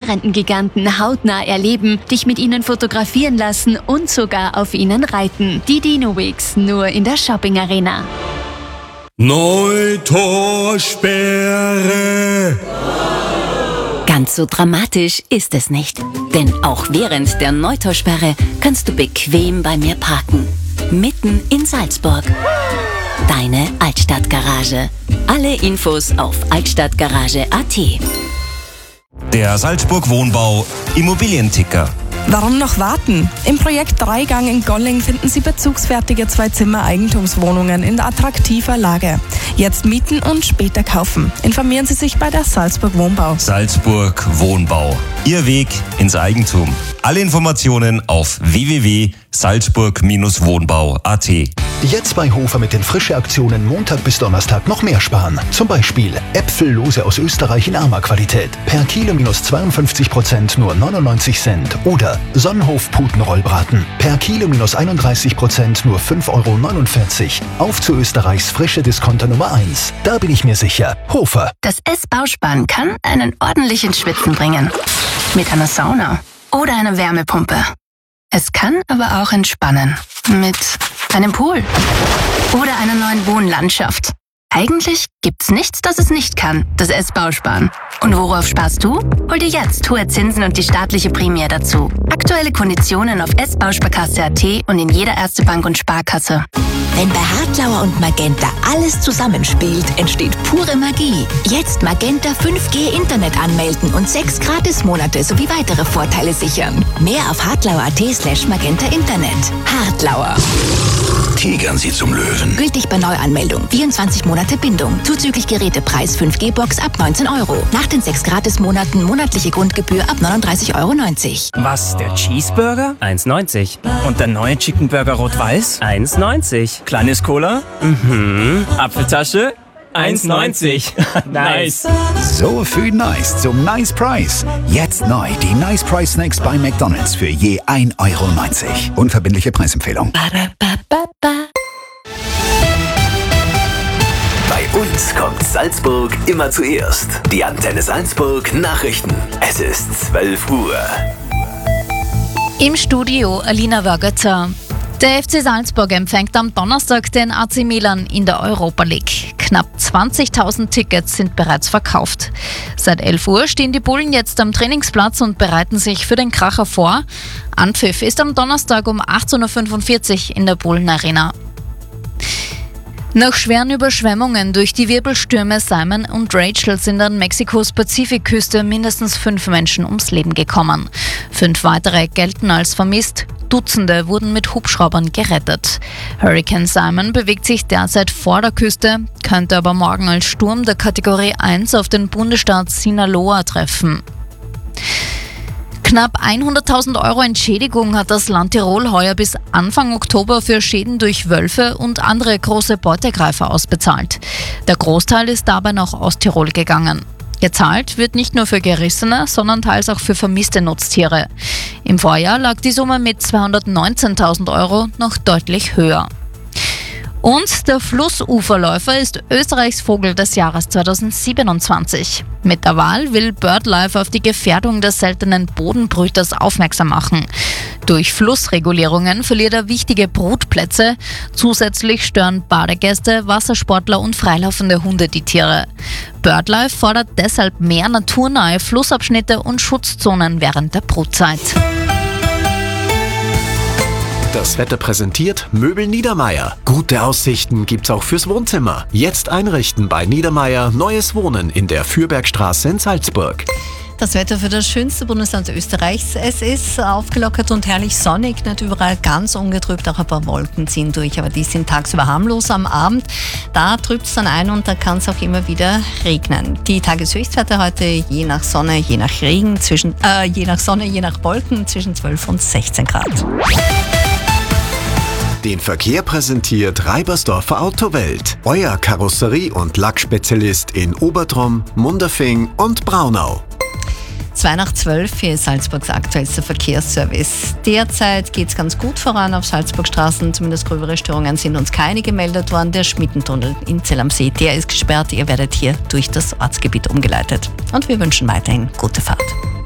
faszinierenden Giganten hautnah erleben, dich mit ihnen fotografieren lassen und sogar auf ihnen reiten. Die Dino Weeks, nur in der Shopping Arena. Neutorsperre! Ganz so dramatisch ist es nicht. Denn auch während der Neutorsperre kannst du bequem bei mir parken. Mitten in Salzburg. Deine Altstadtgarage. Alle Infos auf altstadtgarage.at. Der Salzburg Wohnbau Immobilienticker. Warum noch warten? Im Projekt Dreigang in Golling finden Sie bezugsfertige 2-Zimmer-Eigentumswohnungen in attraktiver Lage. Jetzt mieten und später kaufen. Informieren Sie sich bei der Salzburg Wohnbau. Salzburg Wohnbau. Ihr Weg ins Eigentum. Alle Informationen auf www.salzburg-wohnbau.at. Jetzt bei Hofer mit den Frische-Aktionen Montag bis Donnerstag noch mehr sparen. Zum Beispiel Äpfellose aus Österreich in Arma-Qualität. Per Kilo minus 52% nur 99 Cent. Oder Sonnenhof-Putenrollbraten. Per Kilo minus 31% nur 5,49 €. Auf zu Österreichs frische Discounter Nummer 1. Da bin ich mir sicher. Hofer. Das S-Bausparen kann einen ordentlichen Schwitzen bringen. Mit einer Sauna oder einer Wärmepumpe. Es kann aber auch entspannen. Mit einem Pool oder einer neuen Wohnlandschaft. Eigentlich gibt's nichts, das es nicht kann, das S-Bausparen. Und worauf sparst du? Hol dir jetzt hohe Zinsen und die staatliche Prämie dazu. Aktuelle Konditionen auf sbausparkasse.at und in jeder Erste Bank und Sparkasse. Wenn bei Hartlauer und Magenta alles zusammenspielt, entsteht pure Magie. Jetzt Magenta 5G Internet anmelden und 6 Gratismonate sowie weitere Vorteile sichern. Mehr auf hartlauer.at/Magenta Internet. Hartlauer. Tigern Sie zum Löwen. Gültig bei Neuanmeldung. 24 Monate Bindung. Zuzüglich Gerätepreis 5G-Box ab 19 €. Nach den 6 Gratismonaten monatliche Grundgebühr ab 39,90 €. Was, der Cheeseburger? 1,90. Und der neue Chicken Burger Rot-Weiß? 1,90. Kleines Cola? Apfeltasche? 1,90. Nice. So viel Nice zum Nice Price. Jetzt neu die Nice Price Snacks bei McDonald's für je 1,90 €. Unverbindliche Preisempfehlung. Bei uns kommt Salzburg immer zuerst. Die Antenne Salzburg Nachrichten. Es ist 12 Uhr. Im Studio Alina Wörgötzer. Der FC Salzburg empfängt am Donnerstag den AC Milan in der Europa League. Knapp 20.000 Tickets sind bereits verkauft. Seit 11 Uhr stehen die Bullen jetzt am Trainingsplatz und bereiten sich für den Kracher vor. Anpfiff ist am Donnerstag um 18:45 Uhr in der Bullen Arena. Nach schweren Überschwemmungen durch die Wirbelstürme Simon und Rachel sind an Mexikos Pazifikküste mindestens 5 Menschen ums Leben gekommen. 5 weitere gelten als vermisst. Dutzende wurden mit Hubschraubern gerettet. Hurricane Simon bewegt sich derzeit vor der Küste, könnte aber morgen als Sturm der Kategorie 1 auf den Bundesstaat Sinaloa treffen. Knapp 100.000 € Entschädigung hat das Land Tirol heuer bis Anfang Oktober für Schäden durch Wölfe und andere große Beutegreifer ausbezahlt. Der Großteil ist dabei nach Osttirol gegangen. Gezahlt wird nicht nur für gerissene, sondern teils auch für vermisste Nutztiere. Im Vorjahr lag die Summe mit 219.000 € noch deutlich höher. Und der Flussuferläufer ist Österreichs Vogel des Jahres 2027. Mit der Wahl will BirdLife auf die Gefährdung des seltenen Bodenbrüters aufmerksam machen. Durch Flussregulierungen verliert er wichtige Brutplätze. Zusätzlich stören Badegäste, Wassersportler und freilaufende Hunde die Tiere. BirdLife fordert deshalb mehr naturnahe Flussabschnitte und Schutzzonen während der Brutzeit. Das Wetter präsentiert Möbel Niedermeyer. Gute Aussichten gibt's auch fürs Wohnzimmer. Jetzt einrichten bei Niedermeyer neues Wohnen in der Fürbergstraße in Salzburg. Das Wetter für das schönste Bundesland Österreichs. Es ist aufgelockert und herrlich sonnig, nicht überall ganz ungetrübt, auch ein paar Wolken ziehen durch, aber die sind tagsüber harmlos. Am Abend, da trübt es dann ein und da kann es auch immer wieder regnen. Die Tageshöchstwerte heute je nach Sonne, je nach Regen, je nach Sonne, je nach Wolken zwischen 12 und 16 Grad. Den Verkehr präsentiert Reibersdorfer Autowelt. Euer Karosserie- und Lackspezialist in Obertrom, Munderfing und Braunau. 11:02, hier ist Salzburgs aktuellster Verkehrsservice. Derzeit geht es ganz gut voran auf Salzburgstraßen, zumindest gröbere Störungen sind uns keine gemeldet worden. Der Schmittentunnel in Zell am See, der ist gesperrt, ihr werdet hier durch das Ortsgebiet umgeleitet. Und wir wünschen weiterhin gute Fahrt.